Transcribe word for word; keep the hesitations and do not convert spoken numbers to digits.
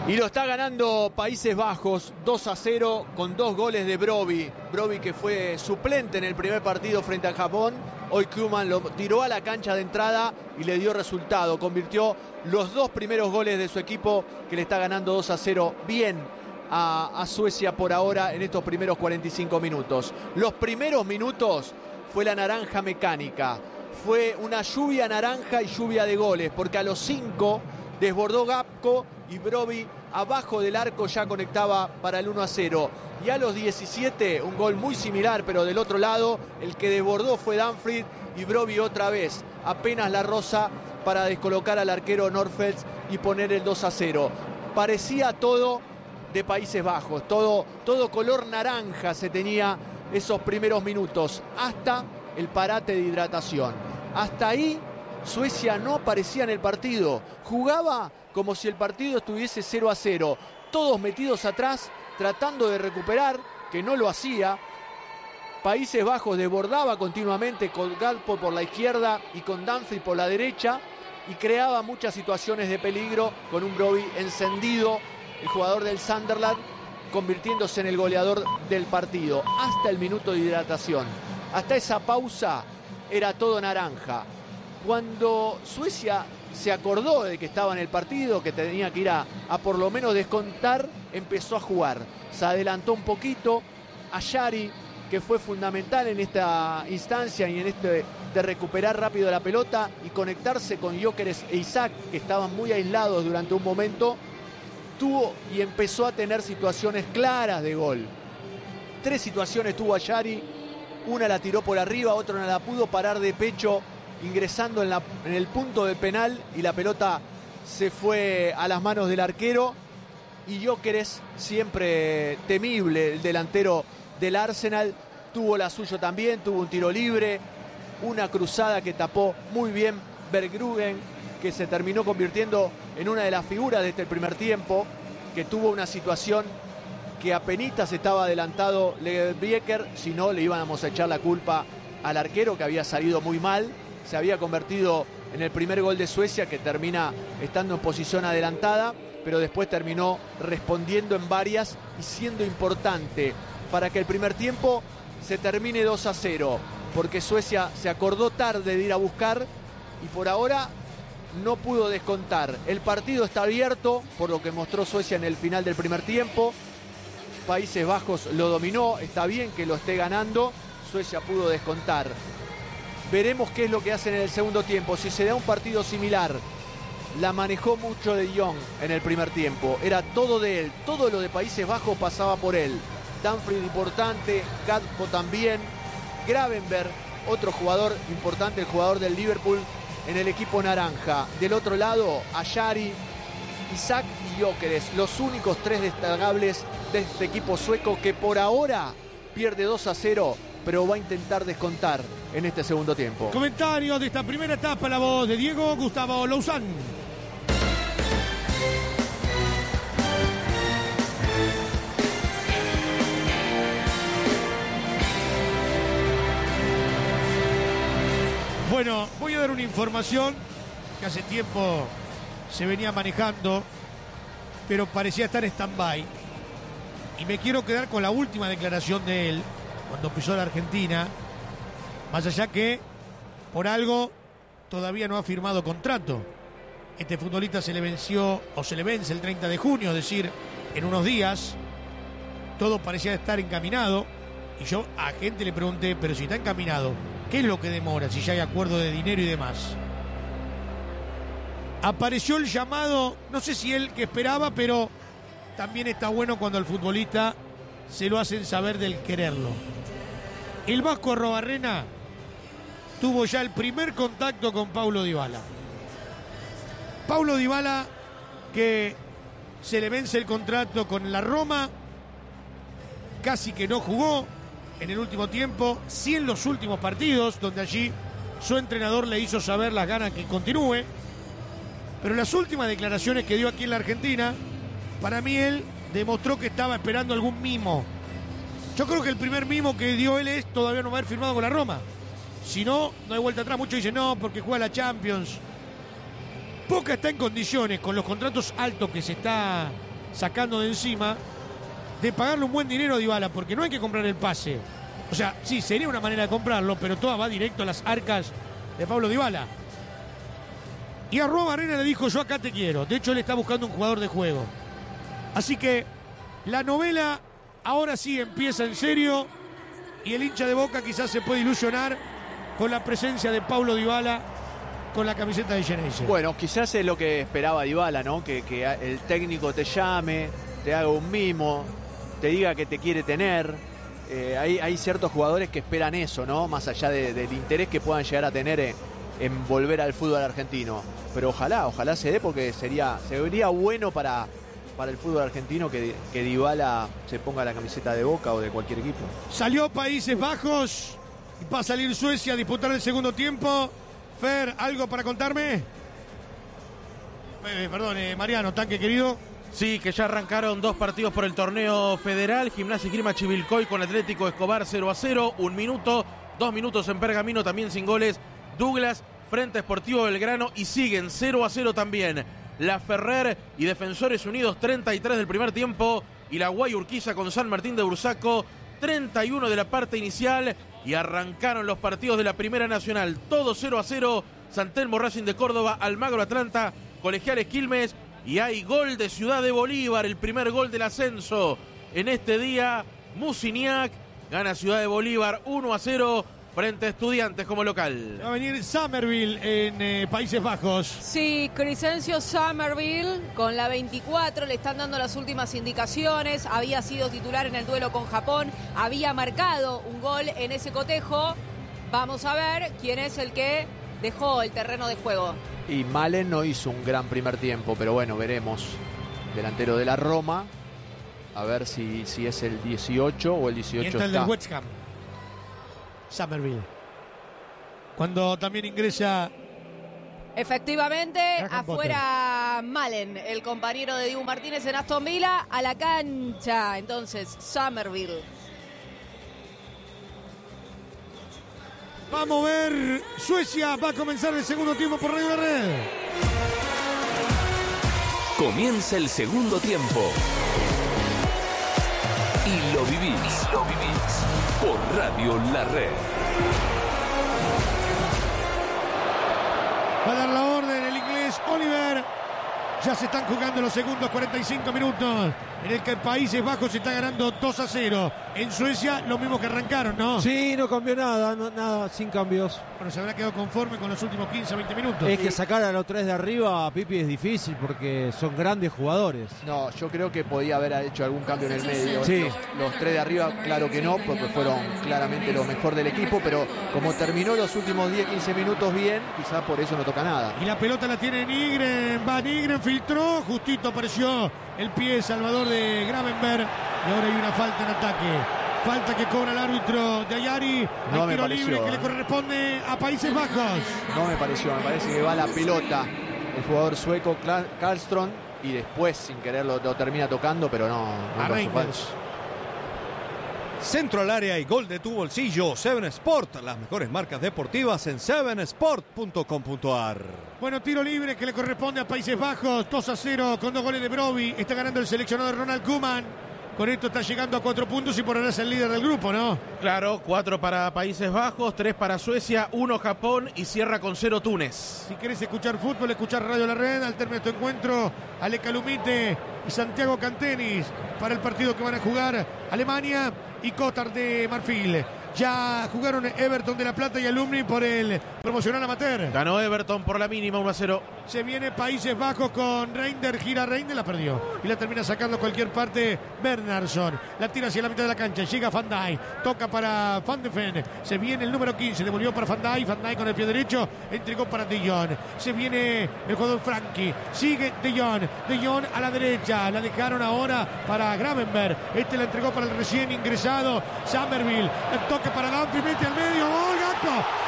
Y lo está ganando Países Bajos dos a cero con dos goles de Brobbey. Brobbey, que fue suplente en el primer partido frente a Japón. Hoy Koeman lo tiró a la cancha de entrada y le dio resultado. Convirtió los dos primeros goles de su equipo, que le está ganando dos a cero bien a, a Suecia por ahora en estos primeros cuarenta y cinco minutos. Los primeros minutos fue la naranja mecánica. Fue una lluvia naranja y lluvia de goles, porque a los cinco desbordó Gapco y Brobbey abajo del arco ya conectaba para el uno a cero. Y a los diecisiete, un gol muy similar, pero del otro lado, el que desbordó fue Danfried y Brobbey otra vez. Apenas la roza para descolocar al arquero Nordfeldt y poner el dos a cero. Parecía todo de Países Bajos, todo, todo color naranja se tenía esos primeros minutos, hasta el parate de hidratación. Hasta ahí Suecia no aparecía en el partido, jugaba como si el partido estuviese cero a cero, todos metidos atrás, tratando de recuperar, que no lo hacía. Países Bajos desbordaba continuamente con Gakpo por la izquierda y con Danfried por la derecha, y creaba muchas situaciones de peligro con un Brobbey encendido, el jugador del Sunderland, convirtiéndose en el goleador del partido, hasta el minuto de hidratación. Hasta esa pausa era todo naranja. Cuando Suecia se acordó de que estaba en el partido, que tenía que ir a, a por lo menos descontar, empezó a jugar. Se adelantó un poquito. Ajari, que fue fundamental en esta instancia y en este de recuperar rápido la pelota y conectarse con Gyökeres e Isaac, que estaban muy aislados durante un momento, tuvo y empezó a tener situaciones claras de gol. Tres situaciones tuvo Ajari. Una la tiró por arriba, otra no la pudo parar de pecho, ingresando en, la, en el punto de penal, y la pelota se fue a las manos del arquero. Y Gyökeres, siempre temible, el delantero del Arsenal, tuvo la suya también, tuvo un tiro libre, una cruzada que tapó muy bien Berggrugen, que se terminó convirtiendo en una de las figuras de este primer tiempo, que tuvo una situación que apenitas estaba adelantado Lebieker, si no le íbamos a echar la culpa al arquero, que había salido muy mal. Se había convertido en el primer gol de Suecia, que termina estando en posición adelantada, pero después terminó respondiendo en varias y siendo importante para que el primer tiempo se termine dos a cero, porque Suecia se acordó tarde de ir a buscar y por ahora no pudo descontar. El partido está abierto, por lo que mostró Suecia en el final del primer tiempo. Países Bajos lo dominó, está bien que lo esté ganando, Suecia pudo descontar. Veremos qué es lo que hacen en el segundo tiempo. Si se da un partido similar, la manejó mucho de Jong en el primer tiempo. Era todo de él, todo lo de Países Bajos pasaba por él. Danfried importante, Gakpo también, Gravenberg, otro jugador importante, el jugador del Liverpool en el equipo naranja. Del otro lado, Ajari, Isaac y Gyökeres, los únicos tres destacables de este equipo sueco, que por ahora pierde dos a cero, pero va a intentar descontar en este segundo tiempo. Comentarios de esta primera etapa, la voz de Diego Gustavo Louzán. Bueno, voy a dar una información que hace tiempo se venía manejando, pero parecía estar en stand-by. Y me quiero quedar con la última declaración de él, cuando pisó la Argentina, más allá que por algo todavía no ha firmado contrato. Este futbolista se le venció, o se le vence el treinta de junio, es decir, en unos días. Todo parecía estar encaminado. Y yo a gente le pregunté, pero si está encaminado, ¿qué es lo que demora si ya hay acuerdo de dinero y demás? Apareció el llamado, no sé si él que esperaba, pero también está bueno cuando al futbolista se lo hacen saber del quererlo. El Vasco Arrobarrena tuvo ya el primer contacto con Paulo Dybala. Paulo Dybala, que se le vence el contrato con la Roma, casi que no jugó en el último tiempo, sí en los últimos partidos, donde allí su entrenador le hizo saber las ganas que continúe. Pero las últimas declaraciones que dio aquí en la Argentina, para mí él demostró que estaba esperando algún mimo. Yo creo que el primer mimo que dio él es todavía no haber firmado con la Roma. Si no, no hay vuelta atrás. Muchos dicen no, porque juega la Champions. Boca está en condiciones, con los contratos altos que se está sacando de encima, de pagarle un buen dinero a Dybala, porque no hay que comprar el pase. O sea, sí, sería una manera de comprarlo, pero todo va directo a las arcas de Pablo Dybala. Y a Arrobarrena le dijo, yo acá te quiero. De hecho, él está buscando un jugador de juego. Así que la novela ahora sí empieza en serio y el hincha de Boca quizás se puede ilusionar con la presencia de Pablo Dybala con la camiseta de Geneise. Bueno, quizás es lo que esperaba Dybala, ¿no? Que, que el técnico te llame, te haga un mimo, te diga que te quiere tener. Eh, hay, hay ciertos jugadores que esperan eso, ¿no? Más allá de, del interés que puedan llegar a tener en, en volver al fútbol argentino. Pero ojalá, ojalá se dé, porque sería, sería bueno para, para el fútbol argentino que, que Dybala se ponga la camiseta de Boca o de cualquier equipo. Salió Países Bajos y va a salir Suecia a disputar el segundo tiempo. Fer, ¿algo para contarme? Eh, perdón, eh, Mariano, tanque querido. Sí, que ya arrancaron dos partidos por el torneo federal. Gimnasia y Esgrima Chivilcoy con Atlético Escobar cero a cero. Un minuto, dos minutos en Pergamino también sin goles. Douglas frente a Sportivo Belgrano y siguen cero a cero también. La Ferrer y Defensores Unidos treinta y tres del primer tiempo. Y la Guay Urquiza con San Martín de Bursaco treinta y uno de la parte inicial. Y arrancaron los partidos de la Primera Nacional. Todo cero a cero. San Telmo Racing de Córdoba, Almagro Atlanta, Colegiales Quilmes. Y hay gol de Ciudad de Bolívar, el primer gol del ascenso en este día. Musiniak gana Ciudad de Bolívar uno a cero frente a Estudiantes como local. Va a venir Somerville en eh, Países Bajos. Sí, Crescencio Somerville con la veinticuatro, le están dando las últimas indicaciones. Había sido titular en el duelo con Japón, había marcado un gol en ese cotejo. Vamos a ver quién es el que dejó el terreno de juego. Y Malen no hizo un gran primer tiempo, pero bueno, veremos. Delantero de la Roma. A ver si, si es el dieciocho o el dieciocho. Y está el del West Ham. Somerville. Cuando también ingresa... Efectivamente, Graham afuera Potter. Malen, el compañero de Dibu Martínez en Aston Villa, a la cancha. Entonces, Somerville. Vamos a ver, Suecia va a comenzar el segundo tiempo por Radio La Red. Comienza el segundo tiempo. Y lo vivís, y lo vivís por Radio La Red. Va a dar la orden el inglés Oliver. Ya se están jugando los segundos cuarenta y cinco minutos en el que Países Bajos se está ganando dos a cero. En Suecia, lo mismo que arrancaron, ¿no? Sí, no cambió nada, no, nada, sin cambios. Bueno, se habrá quedado conforme con los últimos quince, veinte minutos. Es que sacar a los tres de arriba, Pipi, es difícil porque son grandes jugadores. No, yo creo que podía haber hecho algún cambio en el medio. Sí. Los, los tres de arriba, claro que no, porque fueron claramente lo mejor del equipo, pero como terminó los últimos diez, quince minutos bien, quizás por eso no toca nada. Y la pelota la tiene Nygren, va Nygren, filtró, justito apareció el pie salvador de Gravenberg y ahora hay una falta en ataque. Falta que cobra el árbitro de Ayari. No el me tiro pareció, libre que eh. le corresponde a Países Bajos. No me pareció, me parece que va la pelota el jugador sueco Karlström y después sin querer lo, lo termina tocando, pero no, no A pasó Reinders. falta. Centro al área y gol de tu bolsillo. Seven Sport, las mejores marcas deportivas en seven sport punto com punto a r. Bueno, tiro libre que le corresponde a Países Bajos. dos a cero con dos goles de Broby. Está ganando el seleccionado Ronald Koeman. Con esto está llegando a cuatro puntos y por ahora es el líder del grupo, ¿no? Claro, cuatro para Países Bajos, tres para Suecia, uno Japón y cierra con cero Túnez. Si querés escuchar fútbol, escuchar Radio La Red. Al término de tu encuentro, Ale Calumite y Santiago Cantenis para el partido que van a jugar Alemania y Cotar de Marfil. Ya jugaron Everton de La Plata y Alumni por el promocional amateur. Ganó Everton por la mínima uno a cero. Se viene Países Bajos con Reinders, gira Reinders, la perdió. Y la termina sacando a cualquier parte Bernardsson. La tira hacia la mitad de la cancha, llega Van Dijk, toca para Van de Ven. Se viene el número quince, devolvió para Van Dijk, Van Dijk con el pie derecho, entregó para De Jong. Se viene el jugador Frankie, sigue De Jong, De Jong a la derecha, la dejaron ahora para Gravenberg. Este la entregó para el recién ingresado Somerville. El toque para Danfi, mete al medio, gol, Gato,